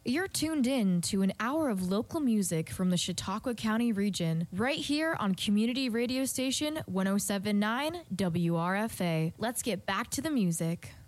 You're tuned in to an hour of local music from the Chautauqua County region, right here on Community Radio Station 1079 WRFA. Let's get back to the music.